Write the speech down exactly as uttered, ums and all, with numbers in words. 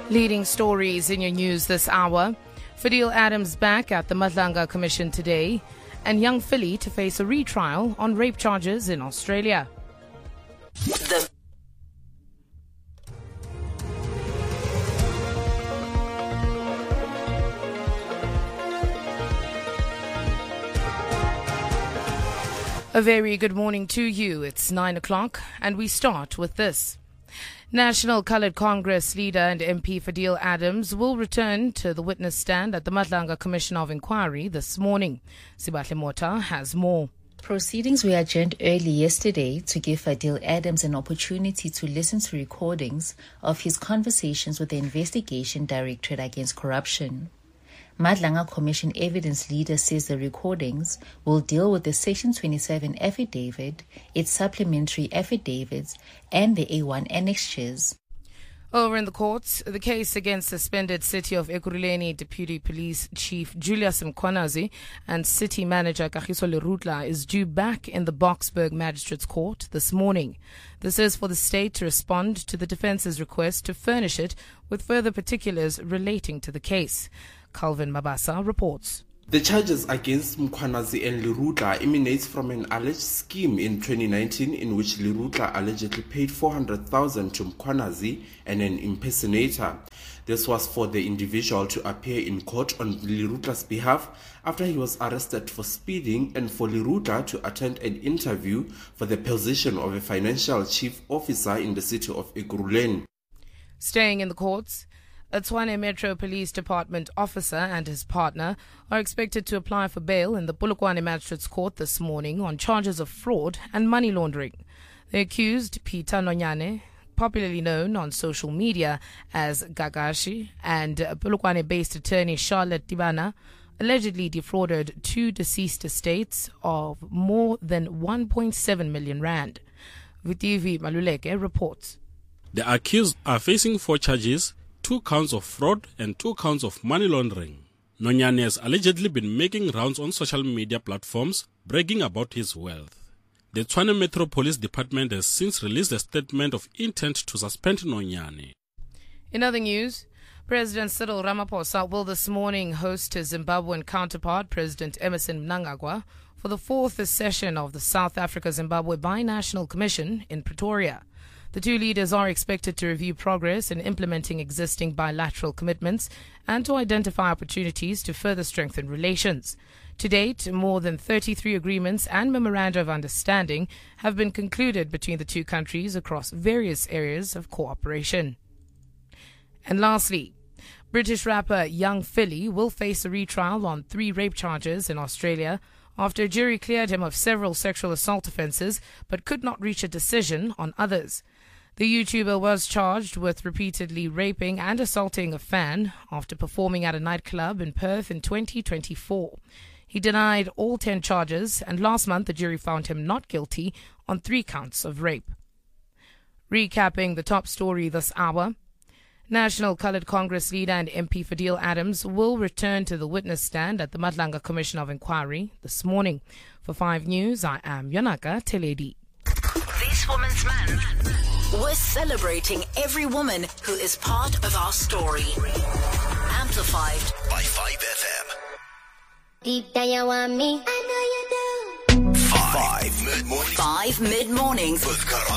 Leading stories in your news this hour. Fadil Adams back at the Madlanga Commission today, and young Philly to face a retrial on rape charges in Australia. The A very good morning to you. It's nine o'clock, and we start with this. National Coloured Congress leader and M P Fadil Adams will return to the witness stand at the Madlanga Commission of Inquiry this morning. Sibahle Mota has more. Proceedings were adjourned early yesterday to give Fadil Adams an opportunity to listen to recordings of his conversations with the Investigation Directorate Against Corruption. Madlanga Commission evidence leader says the recordings will deal with the Section twenty-seven affidavit, its supplementary affidavits, and the A one annexures. Over in the courts, the case against suspended City of Ekurhuleni Deputy Police Chief Julius Mkhwanazi and City Manager Kagiso Lerutla is due back in the Boksburg Magistrates Court this morning. This is for the state to respond to the defence's request to furnish it with further particulars relating to the case. Calvin Mabasa reports. The charges against Mkhwanazi and Lerutla emanates from an alleged scheme in twenty nineteen in which Lerutla allegedly paid four hundred thousand dollars to Mkhwanazi and an impersonator. This was for the individual to appear in court on Lerutla's behalf after he was arrested for speeding, and for Lerutla to attend an interview for the position of a financial chief officer in the city of Ekurhuleni. Staying in the courts, a Tshwane Metro Police Department officer and his partner are expected to apply for bail in the Polokwane Magistrates Court this morning on charges of fraud and money laundering. The accused, Peter Nonyane, popularly known on social media as Gagashi, and Polokwane-based attorney Charlotte Tibana, allegedly defrauded two deceased estates of more than one point seven million rand. Vutivi Maluleke reports. The accused are facing four charges, two counts of fraud and two counts of money laundering. Nonyane has allegedly been making rounds on social media platforms bragging about his wealth. The Tshwane Metro Police Department has since released a statement of intent to suspend Nonyane. In other news, President Cyril Ramaphosa will this morning host his Zimbabwean counterpart, President Emmerson Mnangagwa, for the fourth session of the South Africa-Zimbabwe Binational Commission in Pretoria. The two leaders are expected to review progress in implementing existing bilateral commitments and to identify opportunities to further strengthen relations. To date, more than thirty-three agreements and memoranda of understanding have been concluded between the two countries across various areas of cooperation. And lastly, British rapper Young Philly will face a retrial on three rape charges in Australia after a jury cleared him of several sexual assault offences but could not reach a decision on others. The YouTuber was charged with repeatedly raping and assaulting a fan after performing at a nightclub in Perth in twenty twenty-four. He denied all ten charges, and last month the jury found him not guilty on three counts of rape. Recapping the top story this hour, National Coloured Congress leader and M P Fadil Adams will return to the witness stand at the Madlanga Commission of Inquiry this morning. For five News, I am Yonaka Teledi. This Woman's Month. We're celebrating every woman who is part of our story. Amplified by five F M. Deep down you want me, I know you do. Five, five mid-mornings. Five mid-mornings with Karan.